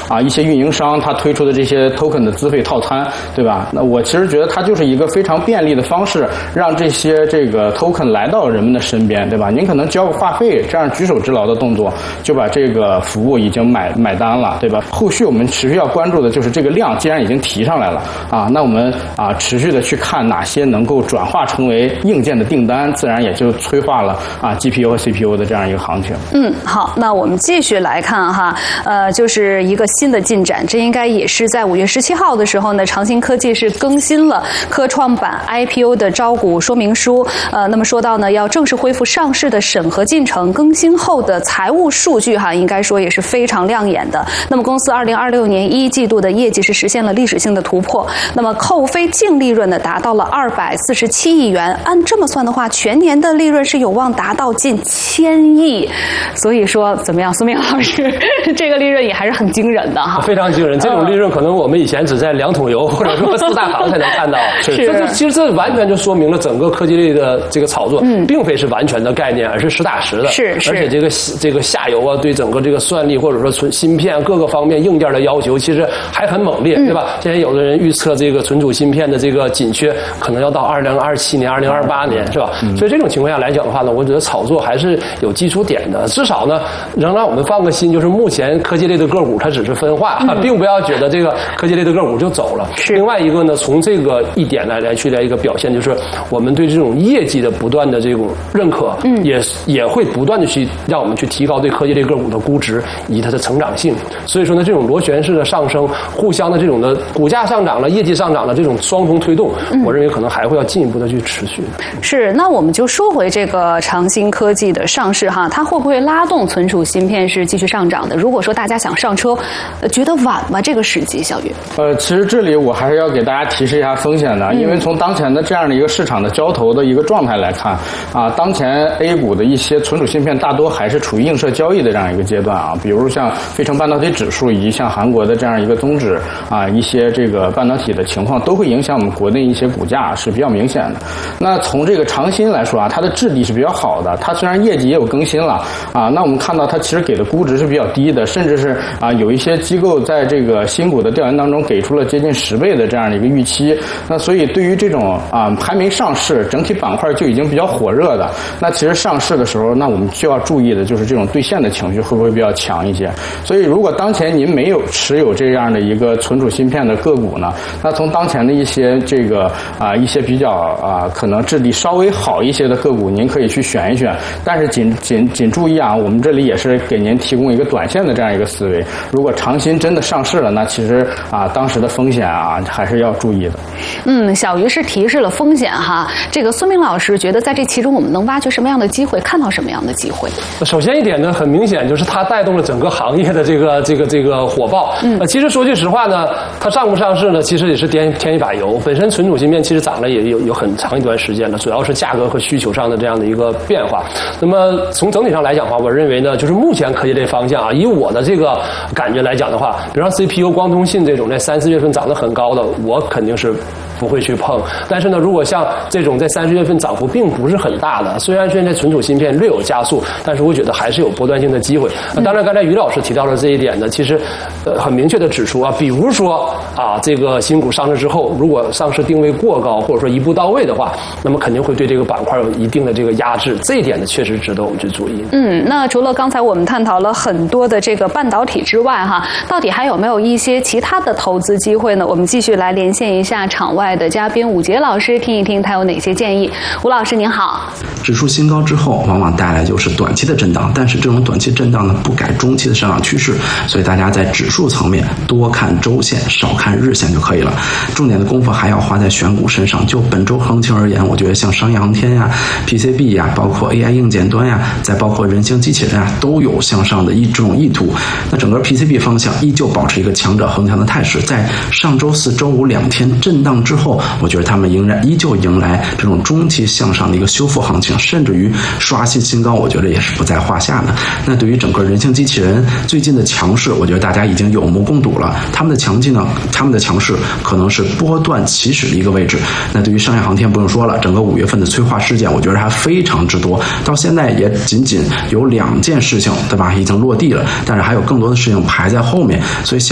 一些运营商他推出的这些 token 的资费套餐，对吧？那我其实觉得它就是一个非常便利的方式，让这些这个 token 来到人们的身边，对吧？您可能交个话费，这样举手之劳的动作就把这个服务已经买单了，对吧？后续我们持续要关注的就是这个量既然已经提上来了那我们持续的去看哪些能够转化成为硬件的订单，自然也就催化了GPU 和 CPU 的这样一个行情。 好，那我们继续来看哈，就是一个新的进展，这应该也是在5月17号的时候呢，长鑫科技是更新了科创板 IPO 的招股说明书。那么说到呢，要正式恢复上市的审核进程，更新后的财务数据应该说也是非常亮眼的。那么公司2026年1季度的业绩是实现了历史性的突破，那么扣非净利润呢达到了247亿元，按这么算的话，全年的利润是有望达到近1000亿。所以说怎么样，苏明老师，这个利润也还是很惊人的哈， 非常惊人。这种利润可能我们以前只在2桶油或者说4大行才能看到。其实这完全就说明了整个科技类的这个炒作，并非是完全的概念，而是实打实的。而且这个下游对整个这个算力或者说芯片各个方面硬件的要求，其实还很猛烈，对吧？现在有的人预测这个存储芯片的这个紧缺可能要到2027年、2028年，是吧？所以这种情况下来讲的话呢，我觉得炒作还是有基础点的。至少呢，仍让我们放个心，就是目前科技类的个股它只是分化，并不要觉得这个科技类的个股就走了。另外一个呢，从这个一点来一个表现，就是我们对这种业绩的不断的这种认可，也会不断的去让我们去提高对科技类个股的估值以及它的成长性。所以说呢，这种螺旋式的上升，互相的这种的股价上涨了、业绩上涨了这种双重推动，我认为可能还会要进一步的去持续。 是，那我们就说回这个长鑫科技的上市哈，它会不会拉动存储芯片是继续上涨的？如果说大家想上车，觉得晚吗？这个时机，小雨。 其实这里我还是要给大家提示一下风险的，因为从当前的这样的一个市场的交投的一个状态来看当前 A 股的一些存储芯片大多还是处于映射交易的这样一个阶段比如像费城半导体指数以及像韩国的这样一个综指一些这个半导体的情况都会影响我们国内一些股价是比较明显的。那从这个长鑫来说它的质地是比较好的，它虽然业绩也有更新了那我们看到它其实给的估值是比较低的，甚至是有一些机构在这个新股的调研当中给出了接近10倍的这样的一个预期。那所以对于这种还没上市整体板块就已经比较火热的，那其实上市的时候，那我们就要注意的就是这种兑现的情绪会不会比较强一些。所以如果当前您没有持有这样的一个存储芯片的个股呢，那从当前的一些这个一些比较可能质地稍微好一些的个股，您可以去选一选。但是仅注意我们这里也是给您提供一个短线的这样一个思维。如果长鑫真的上市了，那其实当时的风险还是要注意的。 小鱼是提示了风险哈。这个孙明老师觉得在这其中我们能挖掘什么样的机会，看到什么样的机会？ 首先一点呢，很明显就是它带动了整个行业的这个火爆。其实说句实话呢，它上不上市呢，其实也是添一把油。本身存储芯片其实涨了也有很长一段时间了，主要是价格和需求上的这样的一个变化。那么从整体上来讲的话，我认为呢，就是目前科技类方向以我的这个感觉来讲的话，比如说 CPU 光通信这种在3、4月份涨得很高的，我肯定是不会去碰。但是呢，如果像这种在3、4月份涨幅并不是很大的，虽然现在存储芯片略有加速，但是我觉得还是有波段性的机会。当然刚才于老师提到了这一点呢，其实很明确的指出比如说这个新股上市之后，如果上市定位过高或者说一步到位的话，那么肯定会对这个板块有一定的这个压制，这一点呢确实值得我们去注意。 那除了刚才我们探讨了很多的这个半导体之外到底还有没有一些其他的投资机会呢？我们继续来连线一下场外的嘉宾武杰老师，听一听他有哪些建议。吴老师您好。 指数新高之后往往带来就是短期的震荡，但是这种短期震荡呢不改中期的上涨趋势，所以大家在指数层面多看周线少看日线就可以了。重点的功夫还要花在选股身上。就本周行情而言，我觉得像商业航天PCB包括 AI 硬件端再包括人形机器人都有向上的这种意图。那整个 PCB 方向依旧保持一个强者恒强的态势，在上周4、周52天震荡之后，我觉得他们依旧迎来这种中期向上的一个修复行情，甚至于刷新高，我觉得也是不在话下的。那对于整个人形机器人最近的强势，我觉得大家已经有目共睹了。他们的强劲呢，他们的强势可能是波段起始的一个位置。那对于商业航天不用说了，整个5月份的催化事件，我觉得还非常之多，到现在也仅有2件事情，对吧？已经落地了，但是还有更多的事情排在后面，所以